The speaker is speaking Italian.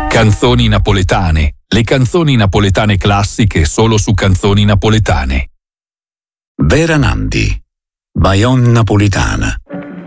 Canzoni napoletane. Le canzoni napoletane classiche solo su Canzoni Napoletane. Vera Nandi, Bayonne napolitana.